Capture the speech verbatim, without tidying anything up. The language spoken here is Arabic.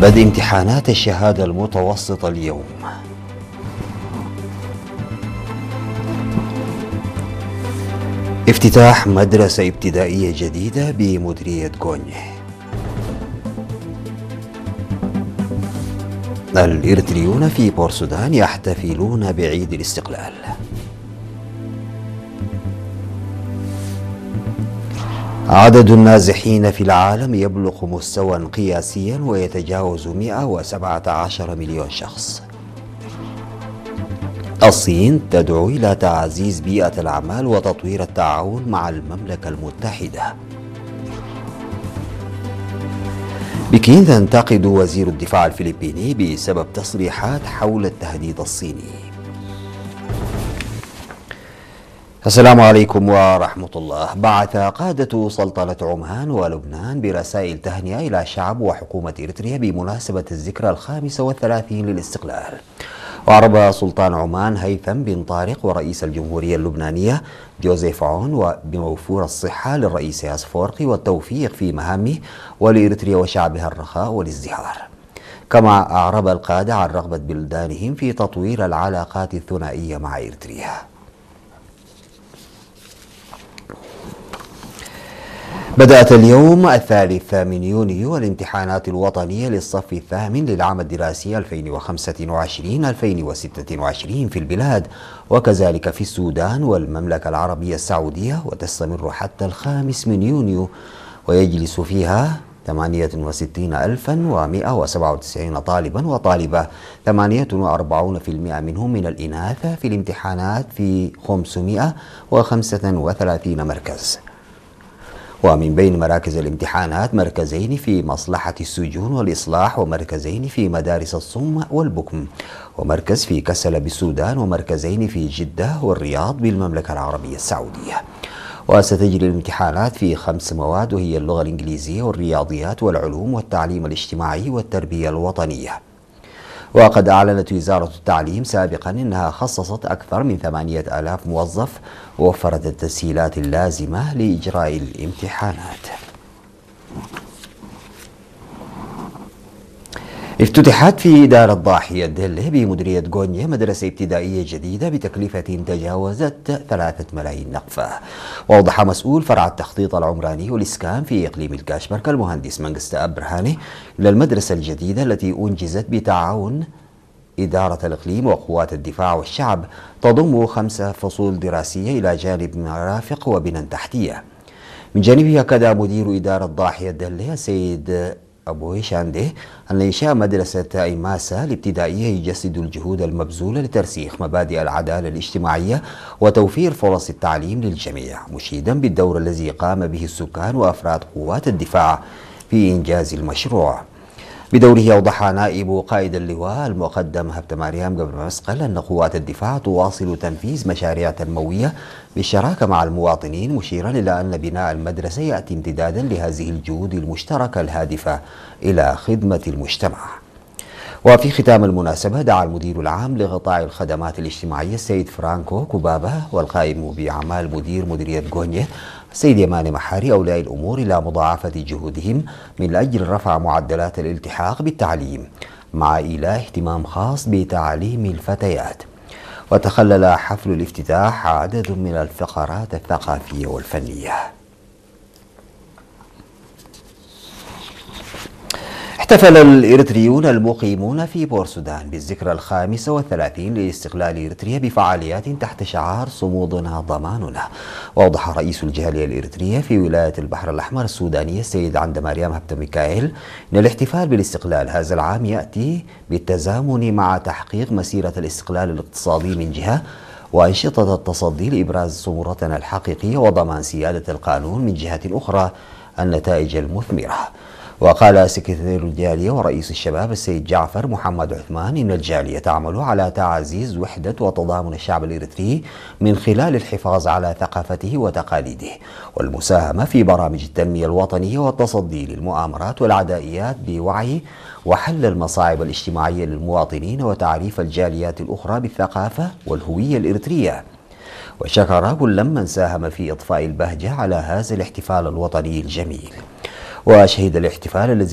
بدء امتحانات الشهادة المتوسطة اليوم. افتتاح مدرسة ابتدائية جديدة بمديرية غونيه. الإريتريون في بورسودان يحتفلون بعيد الاستقلال. عدد النازحين في العالم يبلغ مستوى قياسيا ويتجاوز مئة وسبعة عشر مليون شخص. الصين تدعو إلى تعزيز بيئة الأعمال وتطوير التعاون مع المملكة المتحدة. بكين تنتقد وزير الدفاع الفلبيني بسبب تصريحات حول التهديد الصيني. السلام عليكم ورحمة الله. بعث قادة سلطنة عمان ولبنان برسائل تهنئة إلى شعب وحكومة إريتريا بمناسبة الذكرى الخامسة والثلاثين للاستقلال. وعرب سلطان عمان هيثم بن طارق ورئيس الجمهورية اللبنانية جوزيف عون بموفور الصحة للرئيس أفورقي والتوفيق في مهامه ولإريتريا وشعبها الرخاء والازدهار. كما أعرب القادة عن رغبة بلدانهم في تطوير العلاقات الثنائية مع إريتريا. بدأت اليوم الثالث من يونيو الامتحانات الوطنية للصف الثامن للعام الدراسي ألفين وخمسة وعشرين ألفين وستة وعشرين في البلاد وكذلك في السودان والمملكة العربية السعودية، وتستمر حتى الخامس من يونيو، ويجلس فيها ثمانية وستين ألفا ومئة وسبعة وتسعين طالبا وطالبة، ثمانية وأربعين بالمئة منهم من الإناث في الامتحانات في خمسمئة وخمسة وثلاثين مركز. ومن بين مراكز الامتحانات مركزين في مصلحة السجون والإصلاح، ومركزين في مدارس الصم والبكم، ومركز في كسل بالسودان، ومركزين في جدة والرياض بالمملكة العربية السعودية. وستجري الامتحانات في خمس مواد، وهي اللغة الإنجليزية والرياضيات والعلوم والتعليم الاجتماعي والتربية الوطنية. وقد أعلنت وزارة التعليم سابقا أنها خصصت أكثر من ثمانية آلاف موظف ووفرت التسهيلات اللازمة لإجراء الامتحانات. افتتحت في دار الضاحية دلة بمديرية غونيه مدرسة ابتدائية جديدة بتكلفة تجاوزت ثلاثة ملايين نقفة. وأوضح مسؤول فرع التخطيط العمراني والإسكان في إقليم الكاشبركة المهندس منقسة أبرهاني إلى المدرسة الجديدة التي أنجزت بتعاون إدارة الإقليم وقوات الدفاع والشعب تضم خمس فصول دراسية إلى جانب مرافق وبنى تحتية. من جانبه أكد مدير إدارة ضاحية دلة السيد أبو هشاندة أن إنشاء مدرسة إيماسا الابتدائية يجسد الجهود المبذولة لترسيخ مبادئ العدالة الاجتماعية وتوفير فرص التعليم للجميع، مشيدا بالدور الذي قام به السكان وأفراد قوات الدفاع في إنجاز المشروع. بدوره أوضح نائب قائد اللواء المقدم هبت مريم قبل مسقل أن قوات الدفاع تواصل تنفيذ مشاريع تنموية بالشراكة مع المواطنين، مشيرا إلى أن بناء المدرسة يأتي امتدادا لهذه الجهود المشتركة الهادفة إلى خدمة المجتمع. وفي ختام المناسبة دعا المدير العام لقطاع الخدمات الاجتماعية السيد فرانكو كوبابا والقائم بأعمال مدير مديرية غونيه السيد يماني محاري أولياء الأمور إلى مضاعفة جهودهم من أجل رفع معدلات الالتحاق بالتعليم مع إيلاء اهتمام خاص بتعليم الفتيات. وتخلل حفل الافتتاح عدد من الفقرات الثقافية والفنية. احتفل الإريتريون المقيمون في بورسودان بالذكرى الخامسة والثلاثين لاستقلال إريتريا بفعاليات تحت شعار صمودنا ضماننا. وأوضح رئيس الجالية الإريترية في ولاية البحر الأحمر السودانية السيد عند مريم هبت ميكائيل أن الاحتفال بالاستقلال هذا العام يأتي بالتزامن مع تحقيق مسيرة الاستقلال الاقتصادي من جهة، وأنشطة التصدي لإبراز صورتنا الحقيقية وضمان سيادة القانون من جهة أخرى النتائج المثمرة. وقال سكرتير الجالية ورئيس الشباب السيد جعفر محمد عثمان إن الجالية تعمل على تعزيز وحدة وتضامن الشعب الإريتري من خلال الحفاظ على ثقافته وتقاليده والمساهمة في برامج التنمية الوطنية والتصدي للمؤامرات والعدائيات بوعي وحل المصاعب الاجتماعية للمواطنين وتعريف الجاليات الأخرى بالثقافة والهوية الإريترية. وشكر كل من ساهم في إضفاء البهجة على هذا الاحتفال الوطني الجميل. وشهد الاحتفال الذي